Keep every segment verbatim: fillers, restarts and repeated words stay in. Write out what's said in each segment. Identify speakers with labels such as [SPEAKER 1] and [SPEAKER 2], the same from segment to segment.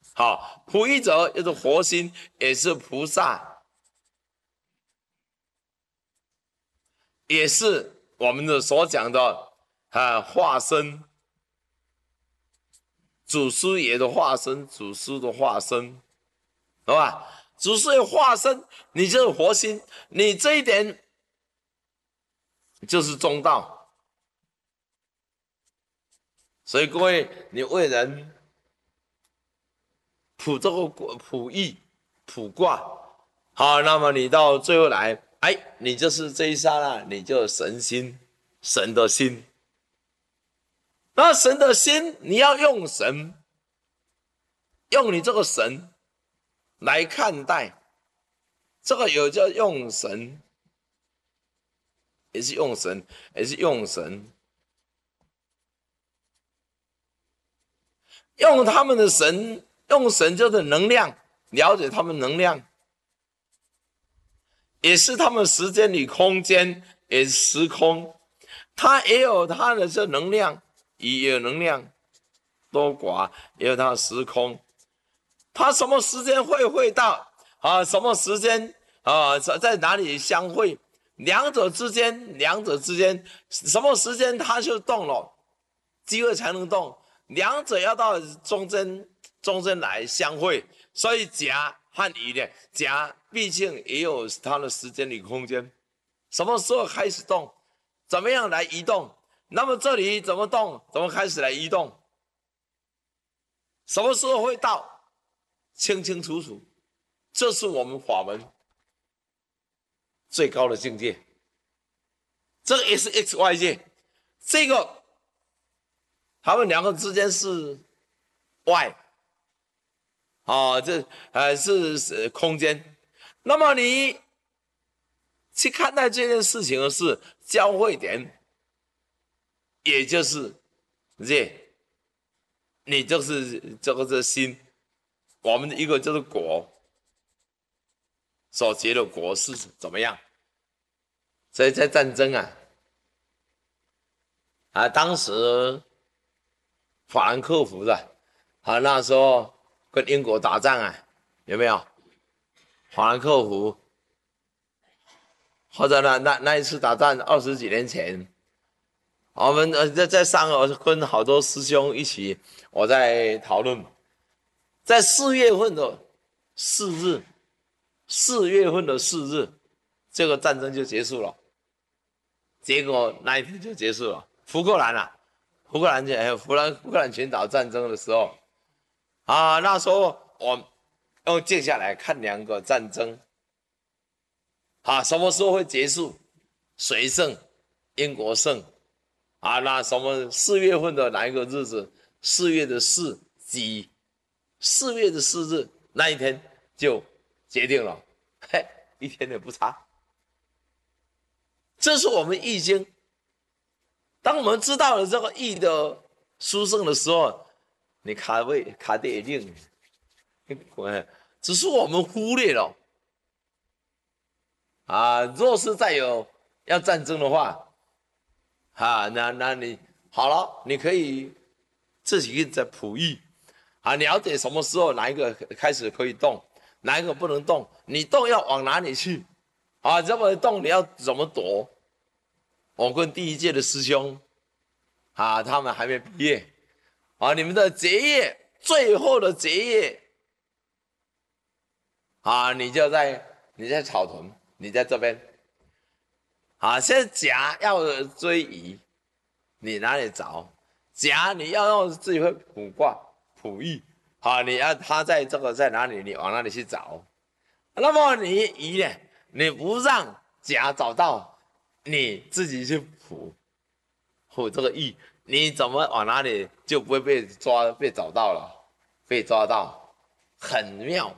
[SPEAKER 1] 好，普益者就是佛心，也是菩萨，也是我们的所讲的啊化身，祖师爷的化身，祖师的化身，好吧？祖师爷化身，你就是佛心，你这一点就是中道。所以各位，你为人卜这个卜易、卜卦，好，那么你到最后来，哎，你就是这一刹那，你就神心，神的心。那神的心，你要用神，用你这个神来看待，这个有叫用神，也是用神，也是用神，用他们的神，用神就是能量，了解他们能量。也是他们时间与空间，也是时空，它也有它的这能量，也有能量多寡，也有它的时空。它什么时间会会到啊？什么时间啊？在哪里相会？两者之间，两者之间，什么时间它就动了，机会才能动。两者要到中间，中间来相会，所以甲和乙呢，甲毕竟也有它的时间与空间，什么时候开始动，怎么样来移动？那么这里怎么动？怎么开始来移动？什么时候会到？清清楚楚，这是我们法门最高的境界。这个也是 X Y 界，这个他们两个之间是 Y。啊，这呃是是空间。那么你去看待这件事情的是交汇点，也就是这，你就是这个是心，我们的一个就是果所结的果是怎么样？所以在战争啊，啊，当时法兰克福的啊，那时候跟英国打仗啊，有没有？法兰克福。或者呢，那那一次打仗二十几年前，我们呃在在上海跟好多师兄一起，我在讨论，在四月份的四日，四月份的四日，这个战争就结束了。结果那一天就结束了。福克兰啊，福克兰还有福兰福克兰群岛战争的时候，啊，那时候我用静下来看两个战争。啊，什么时候会结束？谁胜？英国胜。啊，那什么四月份的哪一个日子？四月的四几？四月的四日那一天就决定了，嘿，一天也不差。这是我们易经。当我们知道了这个易的殊胜的时候，你卡位卡得一定，只是我们忽略了。啊，若是再有要战争的话，啊，那那你好了，你可以自己在普益啊，了解什么时候哪一个开始可以动，哪一个不能动，你动要往哪里去啊？这么动你要怎么躲？我跟第一届的师兄啊，他们还没毕业啊，你们的结业最后的结业啊，你就在你在草屯。你在这边，好，现在甲要追乙，你哪里找？甲你要用自己会卜卦、卜易，好，你要他在这个在哪里，你往哪里去找？那么你乙呢？你不让甲找到，你自己去卜，卜这个易，你怎么往哪里就不会被抓、被找到了？被抓到，很妙。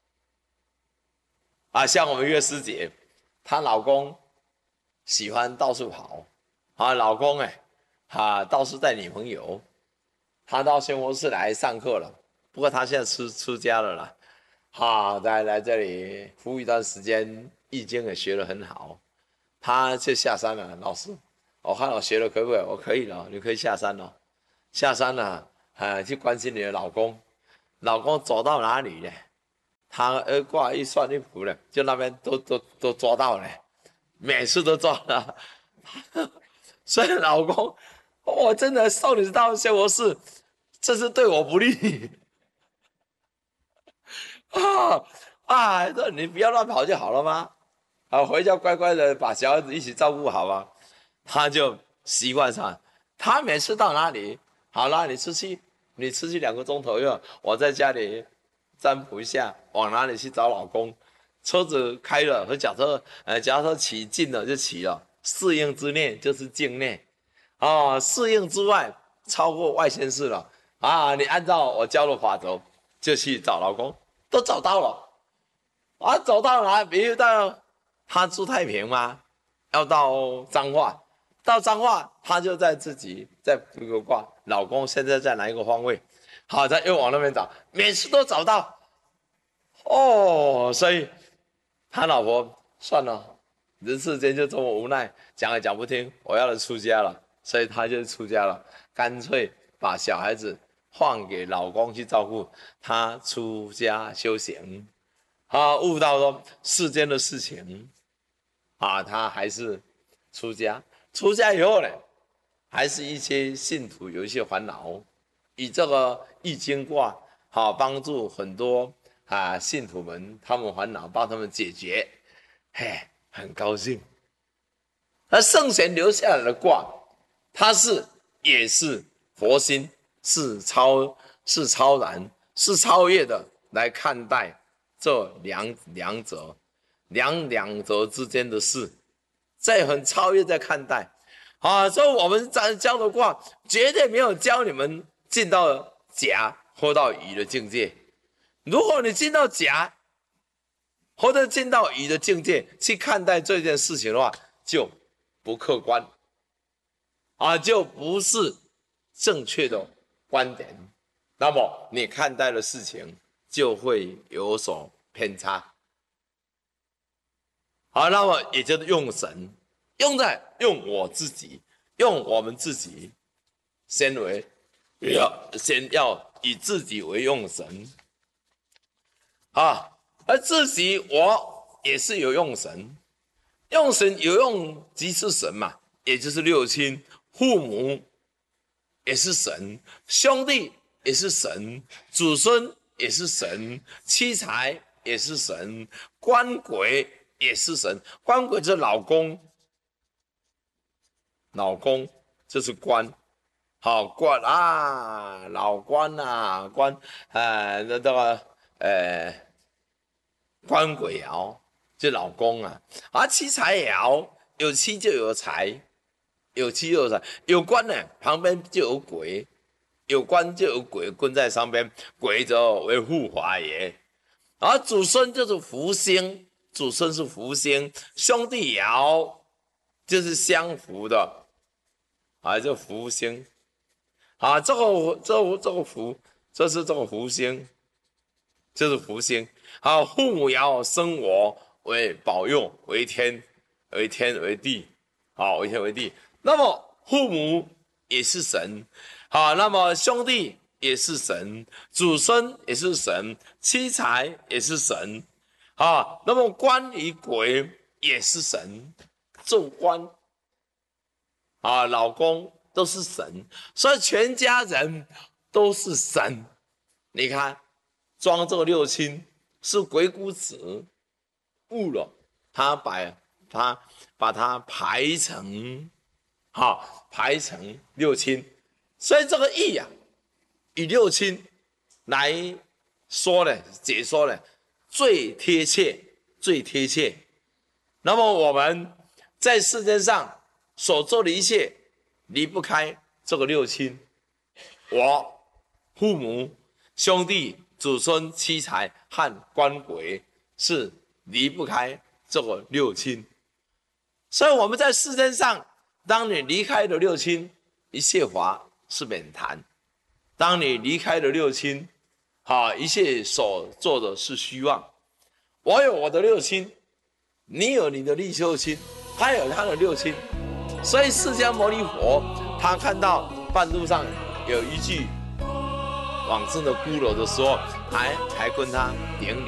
[SPEAKER 1] 啊，像我们岳师姐，她老公喜欢到处跑，啊，老公哎，啊，倒是带女朋友，她到宣佛寺来上课了，不过她现在出出家了啦，哈、啊，来来这里服务一段时间，易经也学得很好，她就下山了，老师，我看我学了可不可以？我可以了，你可以下山了，下山了，啊，去关心你的老公， 老公走到哪里呢？他二卦一算一卜呢，就那边都都都抓到了，每次都抓了。所以老公，我真的少女大仙佛事，这是对我不利啊啊！这你不要乱跑就好了吗？啊，回家乖乖的把小孩子一起照顾好吗？他就习惯上，他每次到哪里，好啦，你出去，你出去两个钟头以后，我在家里占卜一下，往哪里去找老公？车子开了和假设，呃，假如说起劲了就起了，适应之内就是境内，啊，适应之外超过外县市了啊！你按照我教的法则，就去找老公，都找到了，啊，走到哪？比如到他住太平吗？要到彰化，到彰化他就在自己在卜个卦，老公现在在哪一个方位？好，他又往那边找，每次都找到。哦，所以他老婆算了，人世间就这么无奈，讲也讲不听，我要出家了，所以他就出家了，干脆把小孩子换给老公去照顾，他出家修行，他悟到说世间的事情，啊，他还是出家，出家以后呢，还是一些信徒有一些烦恼，以这个易经卦，好帮助很多。啊，信徒们他们烦恼，帮他们解决，嘿，很高兴。而圣贤留下来的卦，它是也是佛心，是超是超然，是超越的来看待这两两者两两者之间的事，在很超越在看待。啊，所以我们在教的卦，绝对没有教你们进到甲或到乙的境界。如果你进到甲，或者进到乙的境界去看待这件事情的话，就不客观，啊，就不是正确的观点。那么你看待的事情就会有所偏差。好，那么也就是用神，用在用我自己，用我们自己，先为要先要以自己为用神。啊，而自己我也是有用神，用神有用即是神嘛，也就是六亲，父母也是神，兄弟也是神，祖孙也是神，妻财也是神，官鬼也是神。官鬼就是老公，老公就是官，好官啊，老官啊，官，呃，那这个。呃，官鬼爻就老公啊，而妻财爻有妻就有财，有妻就有财，有官呢旁边就有鬼，有官就有鬼棍在上边，鬼则为护法也。而祖孙就是福星，祖孙是福星，兄弟爻就是相符的，啊，这福星，啊，这个这个这个福，这是这个福星。就是福星，好，父母爻生我为保佑，为天，为天为地，好，为天为地。那么父母也是神，好，那么兄弟也是神，祖孙也是神，妻财也是神，好，那么官与鬼也是神，众官，啊，老公都是神，所以全家人都是神。你看。装这个六亲是鬼谷子悟了，他把他把它排成，好排成六亲，所以这个义啊，以六亲来说呢，解说呢，最贴切，最贴切。那么我们在世间上所做的一切，离不开这个六亲，我、父母、兄弟。祖孙妻财和官鬼是离不开这个六亲，所以我们在世间上，当你离开了六亲，一切法是免谈；当你离开了六亲，啊，一切所做的是虚妄。我有我的六亲，你有你的六亲，他有他的六亲，所以释迦牟尼佛他看到半路上有一句。 往生的骷髅的时候，还还跟他顶礼。